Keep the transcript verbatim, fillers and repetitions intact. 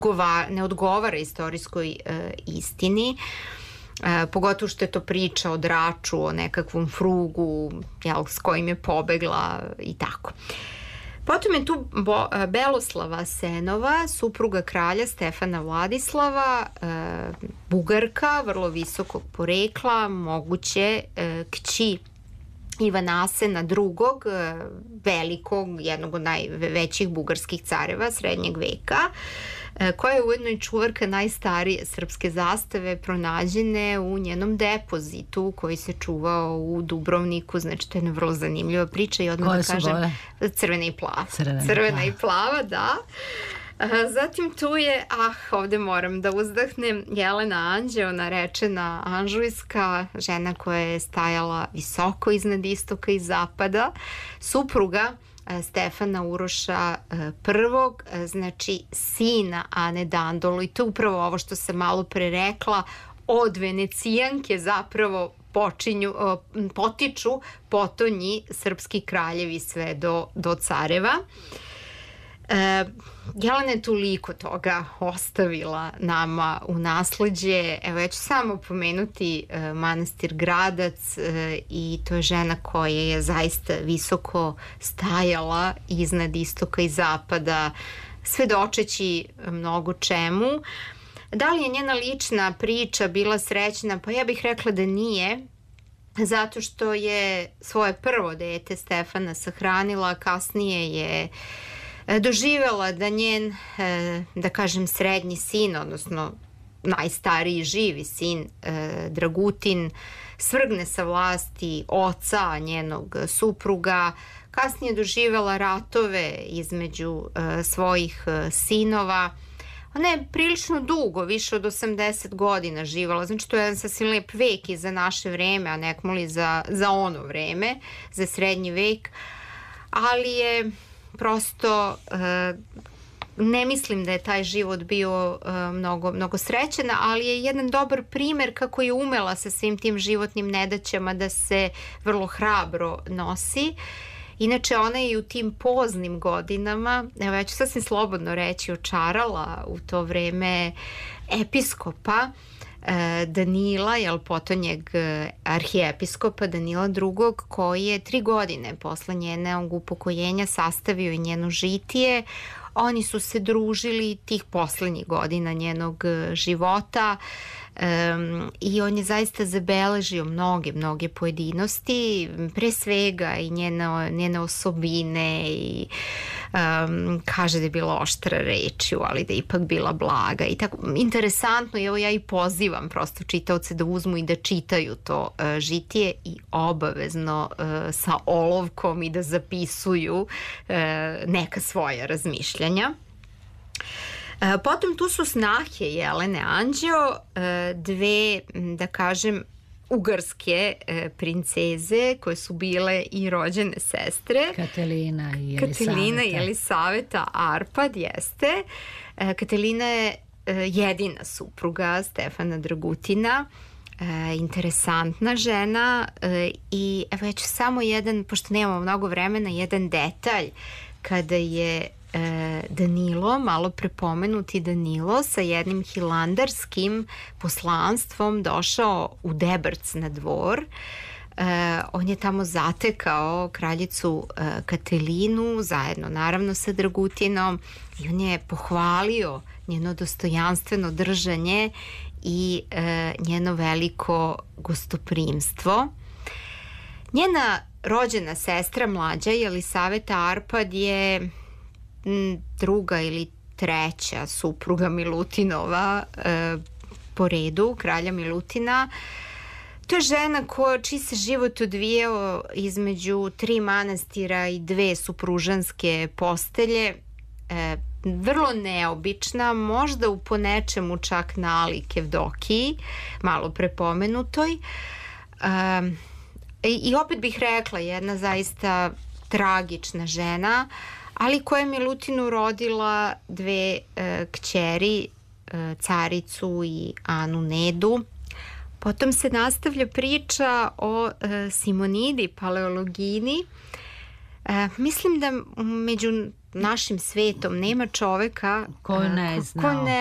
ne odgovara istorijskoj e, istini. E, pogotovo što je to priča o draču, o nekakvom frugu, jel, s kojim je pobegla i tako. Potom je tu Bo, Beloslava Senova, supruga kralja Stefana Vladislava, e, Bugarka, vrlo visokog porekla, moguće e, kći Ivana Asena drugog, e, velikog, jednog od najvećih bugarskih careva srednjeg veka, koja je ujedno i čuvarka najstarije srpske zastave pronađene u njenom depozitu koji se čuvao u Dubrovniku. Znači, to je jedna vrlo zanimljiva priča i odmah koje da kažem boje? Crvena i plava. Crvena, Crvena i plava. i plava, da. Zatim tu je, ah, ovde moram da uzdahnem, Jelena Anđeo, narečena Anžujska, žena koja je stajala visoko iznad istoka i zapada, supruga Stefana Uroša prvog, znači sina Ane Dandolo, i to upravo ovo što sam malo pre rekla, od Venecijanke zapravo počinju, potiču potonji srpski kraljevi sve do, do careva. E, Jelena je toliko toga ostavila nama u nasleđe. Evo, ja ću samo pomenuti e, manastir Gradac, e, i to je žena koja je zaista visoko stajala iznad istoka i zapada, svedočeći mnogo čemu. Da li je njena lična priča bila srećna? Pa ja bih rekla da nije, zato što je svoje prvo dete Stefana sahranila, kasnije je doživela da njen, da kažem, srednji sin, odnosno najstariji živi sin, Dragutin, svrgne sa vlasti oca njenog supruga. Kasnije doživela ratove između svojih sinova. Ona je prilično dugo, više od osamdeset godina živala, znači to je jedan sasvim lep vek i za naše vreme, a nekmoli za, za ono vreme, za srednji vek, ali je prosto ne mislim da je taj život bio mnogo, mnogo srećen, ali je jedan dobar primer kako je umela sa svim tim životnim nedaćama da se vrlo hrabro nosi. Inače, ona je u tim poznim godinama, evo ja ću sasvim slobodno reći, očarala u to vreme episkopa Danila, jel, potonjeg arhijepiskopa Danila drugog, koji je tri godine posle njenog upokojenja sastavio i njeno žitije. Oni su se družili tih poslednjih godina njenog života. Um, i on je zaista zabeležio mnoge, mnoge pojedinosti, pre svega i njene, njene osobine, i um, kaže da je bila oštra rečju, ali da je ipak bila blaga i tako. Interesantno, evo ja i pozivam prosto čitaoce da uzmu i da čitaju to uh, žitije i obavezno uh, sa olovkom i da zapisuju uh, neka svoja razmišljanja. Potom tu su snahe Jelene Anđeo, dve, da kažem, ugarske princeze koje su bile i rođene sestre. Katalina i Jelisaveta. Katalina i Jelisaveta Arpad, jeste. Katalina je jedina supruga Stefana Dragutina, interesantna žena, i evo ja ću samo jedan, pošto nemamo mnogo vremena, jedan detalj kada je Danilo, malo prepomenuti Danilo, sa jednim hilandarskim poslanstvom došao u Debrc na dvor. On je tamo zatekao kraljicu Katalinu zajedno naravno sa Dragutinom i on je pohvalio njeno dostojanstveno držanje i njeno veliko gostoprimstvo. Njena rođena sestra mlađa Jelisaveta Arpad je druga ili treća supruga Milutinova e, po redu, kralja Milutina. To je žena koja, čiji se život odvijao između tri manastira i dve supružanske postelje. E, vrlo neobična, možda u ponečemu čak nalik Evdokiji, malo prepomenutoj. E, I opet bih rekla, jedna zaista tragična žena, ali koja je Milutinu rodila dve e, kćeri, e, caricu i Anu Nedu. Potom se nastavlja priča o e, Simonidi, paleologini. E, mislim da među našim svetom nema čoveka koju ne ko, znao. ko ne